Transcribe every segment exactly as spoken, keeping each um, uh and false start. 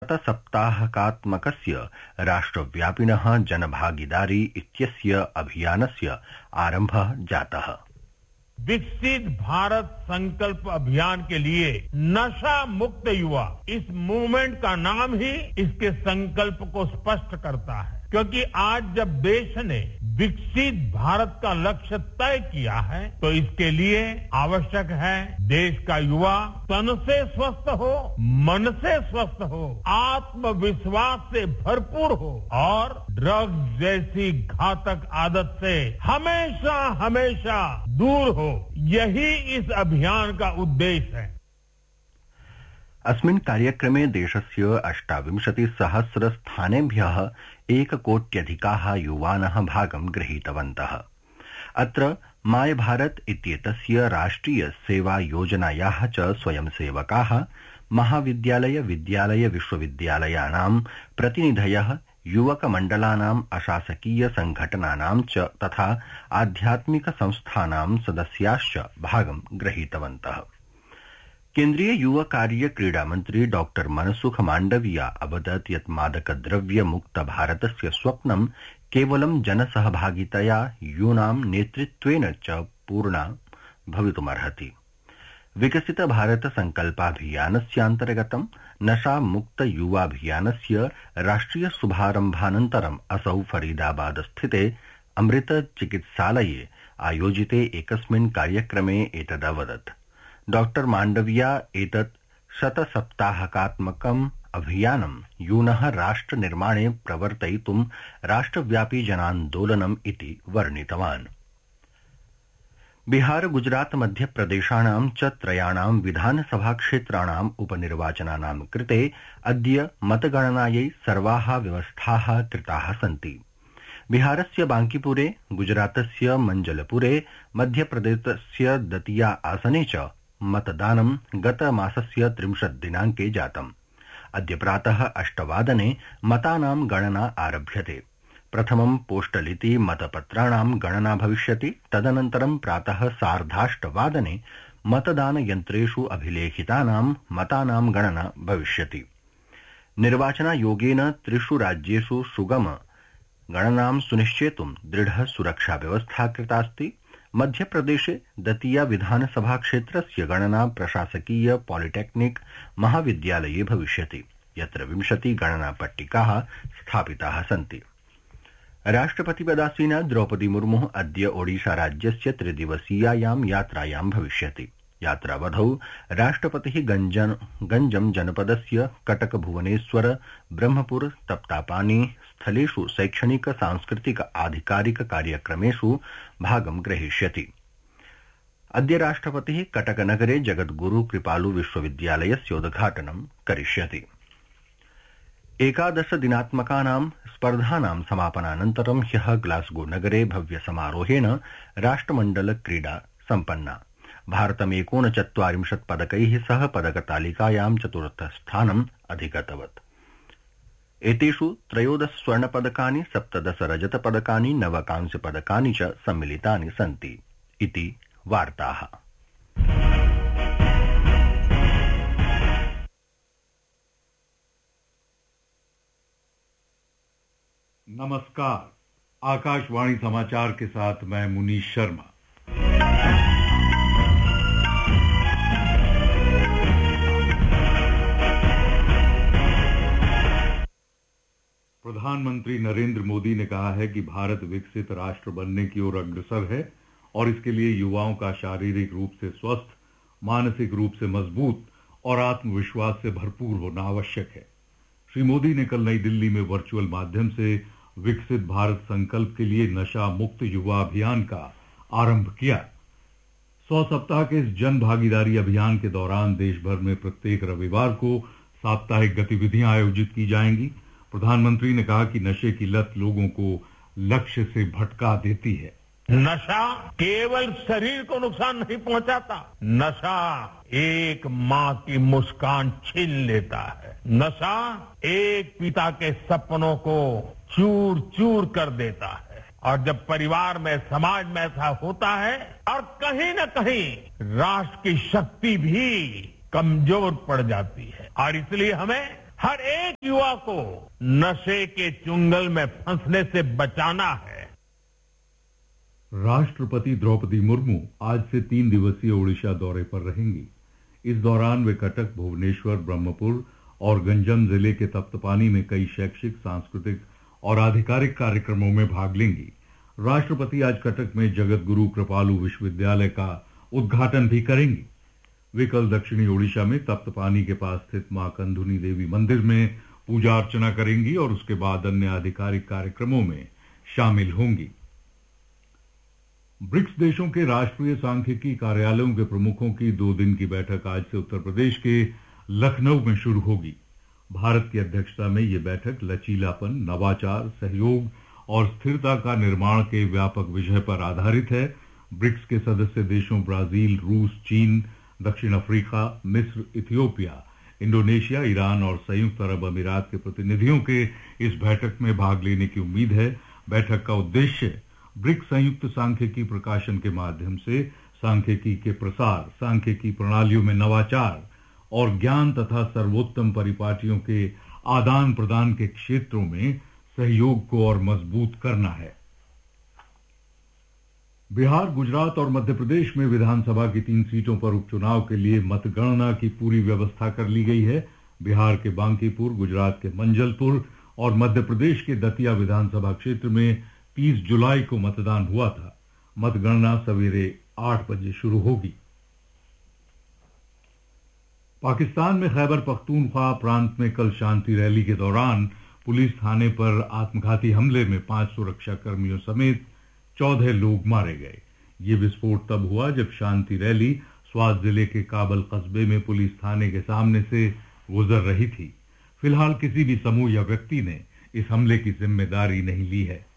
शतसप्ताहकात्मकस्य राष्ट्रव्यापिनः जनभागीदारी इत्यस्य अभियानस्य आरम्भः जातः। विकसित भारत संकल्प अभियान के लिए नशा मुक्त युवा, इस मूवमेंट का नाम ही इसके संकल्प को स्पष्ट करता है, क्योंकि आज जब देश ने विकसित भारत का लक्ष्य तय किया है तो इसके लिए आवश्यक है देश का युवा तन से स्वस्थ हो, मन से स्वस्थ हो, आत्मविश्वास से भरपूर हो और ड्रग्स जैसी घातक आदत से हमेशा हमेशा दूर हो। यही इस अभियान का उद्देश्य है। अस्मिन् कार्यक्रमे देशस्य अष्टाविंशतिसहस्र स्थानेभ्यः एककोट्यधिकाः युवानः भागं गृहीतवन्तः। अत्र माय भारत इत्येतस्य राष्ट्रिय सेवा योजनायाः च स्वयंसेवकाः, महाविद्यालय विद्यालय विश्वविद्यालयानां प्रतिनिधयः, युवकमण्डलानाम्, अशासकीय संघटनानां च तथा आध्यात्मिक संस्थानां सदस्याश्च भागं गृहीतवन्तः। केन्द्रीय युवा कार्य क्रीडा मंत्री डॉक्टर मनसुख मांडविया अवदत् यत् मादकद्रव्य मुक्त भारतस्य स्वप्नं केवलं जनसहभागितया यूनां नेतृत्वेन च पूर्णा भवितुमर्हति। विकसित भारत संकल्पाभियानस्यान्तर्गतं नशा मुक्त युवाभियानस्य राष्ट्रिय शुभारम्भानन्तरम् असौ फरीदाबाद स्थिते अमृत चिकित्सालये आयोजिते एकस्मिन् कार्यक्रमे एतदवदत्। डॉक्टर मांडविया एतत् शतसप्ताहकात्मकम् अभियानं यूनः राष्ट्र निर्माणे प्रवर्तयितुं राष्ट्रव्यापी जनान्दोलनम् इति वर्णितवान्। बिहार गुजरात मध्यप्रदेशानां च त्रयाणां विधानसभा क्षेत्राणाम् उपनिर्वाचनानां कृते अद्य मतगणनायै सर्वाः व्यवस्थाः कृताः सन्ति। बिहारस्य बांकीपुरे, गुजरातस्य मंजलपुरे, मध्यप्रदेशस्य दतिया आसने च मतदानं गतमासस्य त्रिंशत् दिनाङ्के जातम्। अद्य प्रातः अष्टवादने मतानां गणना आरभ्यते। प्रथमं पोस्टलिति मतपत्राणां गणना भविष्यति। तदनन्तरं प्रातः सार्धाष्टवादने मतदानयन्त्रेषु अभिलेखितानां मतानां गणना भविष्यति। निर्वाचनायोगेन त्रिषु राज्येषु सुगम गणनां सुनिश्चेतुं दृढ सुरक्षा व्यवस्था कृतास्ति। मध्यप्रदेशे दतिया विधानसभा क्षेत्रस्य गणना प्रशासकीय पॉलिटेक्निक महाविद्यालये भविष्यति, यत्र विंशति गणना पट्टिकाः स्थापिताः सन्ति। राष्ट्रपतिपदासीना द्रौपदी मुर्मुः अद्य ओडिशा राज्यस्य त्रिदिवसीयायां यात्रायां भविष्यति। यात्रावधौ राष्ट्रपतिः गंजम जनपदस्य कटक भुवनेश्वर ब्रह्मपुर तप्तापानी स्थलेषु शैक्षणिक सांस्कृतिक आधिकारिक कार्यक्रमेषु भागं ग्रहीष्यति। अद्य राष्ट्रपतिः कटकनगरे जगद्गुरु कृपालु विश्वविद्यालयस्य उद्घाटनं करिष्यति। एकादश दिनात्मकानां स्पर्धानां समापनानन्तरं ह्यः ग्लास्गो नगरे भव्य समारोहेण राष्ट्रमण्डल क्रीडा सम्पन्ना। भारतम् एकोनचत्वारिंशत् पदकैः सह पदकतालिकायां चतुर्थस्थानम् अधिगतवत्। एतेषु त्रयोदश स्वर्णपदकानि, सप्तदश रजतपदकानि, नव कांस्यपदकानि च सम्मिलितानि सन्ति इति वार्ताः। नमस्कार, आकाशवाणी समाचार के साथ मैं मुनीश शर्मा। प्रधानमंत्री नरेंद्र मोदी ने कहा है कि भारत विकसित राष्ट्र बनने की ओर अग्रसर है और इसके लिए युवाओं का शारीरिक रूप से स्वस्थ, मानसिक रूप से मजबूत और आत्मविश्वास से भरपूर होना आवश्यक है। श्री मोदी ने कल नई दिल्ली में वर्चुअल माध्यम से विकसित भारत संकल्प के लिए नशा मुक्त युवा अभियान का आरंभ किया। सौ सप्ताह के इस जन भागीदारी अभियान के दौरान देश भर में प्रत्येक रविवार को साप्ताहिक गतिविधियां आयोजित की जाएंगी। प्रधानमंत्री ने कहा कि नशे की लत लोगों को लक्ष्य से भटका देती है। नशा केवल शरीर को नुकसान नहीं पहुंचाता, नशा एक माँ की मुस्कान छीन लेता है। नशा एक पिता के सपनों को चूर चूर कर देता है। और जब परिवार में, समाज में ऐसा होता है और कहीं न कहीं राष्ट्र की शक्ति भी कमजोर पड़ जाती है। और इसलिए हमें हर एक युवा को नशे के चुंगल में फंसने से बचाना है। राष्ट्रपति द्रौपदी मुर्मू आज से तीन दिवसीय ओडिशा दौरे पर रहेंगी। इस दौरान वे कटक, भुवनेश्वर, ब्रह्मपुर और गंजम जिले के तप्तपानी में कई शैक्षिक, सांस्कृतिक और आधिकारिक कार्यक्रमों में भाग लेंगी। राष्ट्रपति आज कटक में जगत गुरु कृपालु विश्वविद्यालय का उद्घाटन भी करेंगी। वे कल दक्षिणी ओडिशा में तप्तपानी के पास स्थित मां कंधुनी देवी मंदिर में पूजा अर्चना करेंगी और उसके बाद अन्य आधिकारिक कार्यक्रमों में शामिल होंगी। ब्रिक्स देशों के राष्ट्रीय सांख्यिकी कार्यालयों के प्रमुखों की दो दिन की बैठक आज से उत्तर प्रदेश के लखनऊ में शुरू होगी। भारत की अध्यक्षता में यह बैठक लचीलापन, नवाचार, सहयोग और स्थिरता का निर्माण के व्यापक विषय पर आधारित है। ब्रिक्स के सदस्य देशों ब्राजील, रूस, चीन, दक्षिण अफ्रीका, मिस्र, इथियोपिया, इंडोनेशिया, ईरान और संयुक्त अरब अमीरात के प्रतिनिधियों के इस बैठक में भाग लेने की उम्मीद है। बैठक का उद्देश्य ब्रिक्स संयुक्त सांख्यिकी प्रकाशन के माध्यम से सांख्यिकी के प्रसार, सांख्यिकी प्रणालियों में नवाचार और ज्ञान तथा सर्वोत्तम परिपाटियों के आदान प्रदान के क्षेत्रों में सहयोग को और मजबूत करना है। बिहार, गुजरात और मध्य प्रदेश में विधानसभा की तीन सीटों पर उपचुनाव के लिए मतगणना की पूरी व्यवस्था कर ली गई है। बिहार के बांकीपुर, गुजरात के मंजलपुर और मध्य प्रदेश के दतिया विधानसभा क्षेत्र में तीस जुलाई को मतदान हुआ था। मतगणना सवेरे आठ बजे शुरू होगी। पाकिस्तान में खैबर पख्तूनख्वा प्रांत में कल शांति रैली के दौरान पुलिस थाने पर आत्मघाती हमले में पांच सुरक्षा कर्मियों समेत चौदह लोग मारे गए। ये विस्फोट तब हुआ जब शांति रैली स्वात जिले के काबल कस्बे में पुलिस थाने के सामने से गुजर रही थी। फिलहाल किसी भी समूह या व्यक्ति ने इस हमले की जिम्मेदारी नहीं ली है।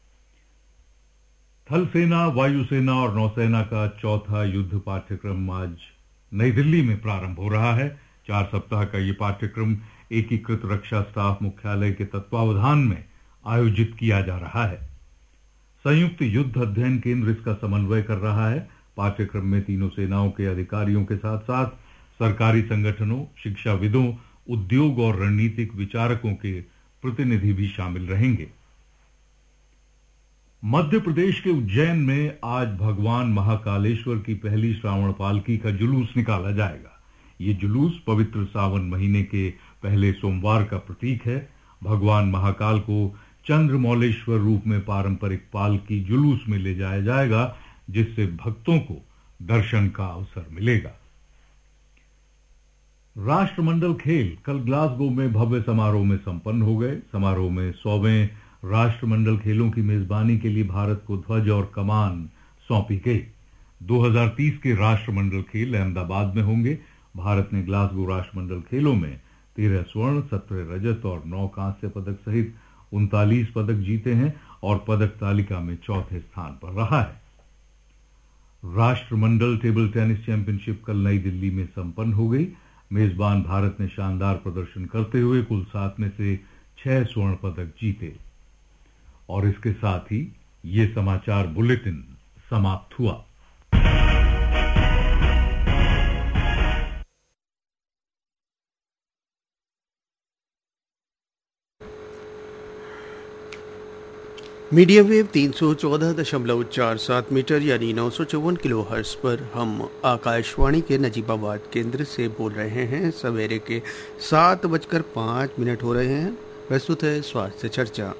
थल सेना, वायुसेना और नौसेना का चौथा युद्ध पाठ्यक्रम आज नई दिल्ली में प्रारंभ हो रहा है। चार सप्ताह का यह पाठ्यक्रम एकीकृत रक्षा स्टाफ मुख्यालय के तत्वावधान में आयोजित किया जा रहा है। संयुक्त युद्ध अध्ययन केंद्र इसका समन्वय कर रहा है। पाठ्यक्रम में तीनों सेनाओं के अधिकारियों के साथ साथ सरकारी संगठनों, शिक्षाविदों, उद्योग और रणनीतिक विचारकों के प्रतिनिधि भी शामिल रहेंगे। मध्य प्रदेश के उज्जैन में आज भगवान महाकालेश्वर की पहली श्रावण पालकी का जुलूस निकाला जाएगा। ये जुलूस पवित्र सावन महीने के पहले सोमवार का प्रतीक है। भगवान महाकाल को चंद्रमौलेश्वर रूप में पारंपरिक पालकी जुलूस में ले जाया जाएगा, जिससे भक्तों को दर्शन का अवसर मिलेगा। राष्ट्रमंडल खेल कल ग्लासगो में भव्य समारोह में संपन्न हो गए। समारोह में सौवें राष्ट्रमंडल खेलों की मेजबानी के लिए भारत को ध्वज और कमान सौंपी गई। दो हज़ार तीस के राष्ट्रमंडल खेल अहमदाबाद में होंगे। भारत ने ग्लासगो राष्ट्रमंडल खेलों में तेरह स्वर्ण, सत्रह रजत और नौ कांस्य पदक सहित उनतालीस पदक जीते हैं और पदक तालिका में चौथे स्थान पर रहा है। राष्ट्रमंडल टेबल टेनिस चैंपियनशिप कल नई दिल्ली में संपन्न हो गई। मेजबान भारत ने शानदार प्रदर्शन करते हुए कुल सात में से छह स्वर्ण पदक जीते। और इसके साथ ही ये समाचार बुलेटिन समाप्त हुआ। मीडियम वेव तीन सौ चौदह दशमलव चार सात मीटर यानी नौ सौ चौवन किलो हर्ट्ज पर हम आकाशवाणी के नजीबाबाद केंद्र से बोल रहे हैं। सवेरे के सात बजकर पाँच मिनट हो रहे हैं। प्रस्तुत है स्वास्थ्य चर्चा।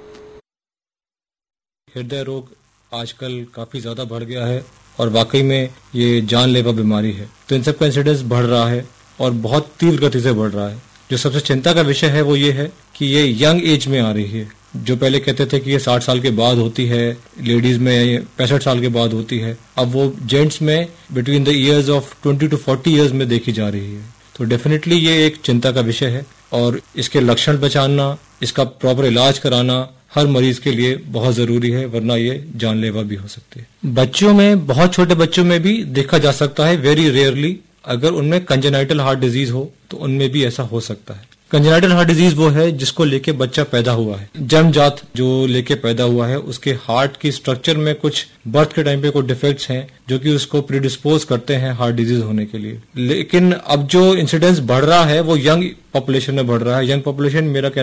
हृदय रोग आजकल काफी ज्यादा बढ़ गया है और वाकई में ये जानलेवा बीमारी है। तो इन सब का इंसिडेंस बढ़ रहा है और बहुत तीव्र गति से बढ़ रहा है। जो सबसे चिंता का विषय है वो ये है कि ये यंग एज में आ रही है। जो पहले कहते थे कि ये साठ साल के बाद होती है, लेडीज में पैंसठ साल के बाद होती है, अब वो जेंट्स में between the years of twenty two forty years में देखी जा रही है। तो डेफिनेटली ये एक चिंता का विषय है और इसके लक्षण पहचानना, इसका प्रॉपर इलाज कराना हर मरीज के लिए बहुत जरूरी है, वरना ये जानलेवा भी हो सकती है। बच्चों में, बहुत छोटे बच्चों में भी देखा जा सकता है, वेरी रेयरली। अगर उनमें कंजेनाइटल हार्ट डिजीज हो तो उनमें भी ऐसा हो सकता है। कंजेनाइटल हार्ट डिजीज वो है जिसको लेके बच्चा पैदा हुआ है, जन्मजात जो लेके पैदा हुआ है, उसके हार्ट की स्ट्रक्चर में कुछ बर्थ के टाइम पे कुछ डिफेक्ट्स हैं जो कि उसको प्रीडिस्पोज करते हैं हार्ट डिजीज होने के लिए। लेकिन अब जो इंसिडेंस बढ़ रहा है वो यंग पॉपुलेशन में बढ़ रहा है। यंग पॉपुलेशन मेरा